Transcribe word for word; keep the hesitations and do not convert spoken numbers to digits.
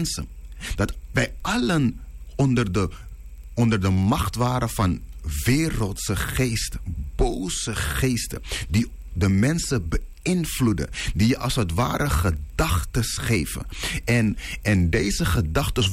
mensen. Dat wij allen onder de, onder de macht waren van wereldse geesten, boze geesten, die de mensen beïnvloeden, die je als het ware gedachten geven. En, en deze gedachten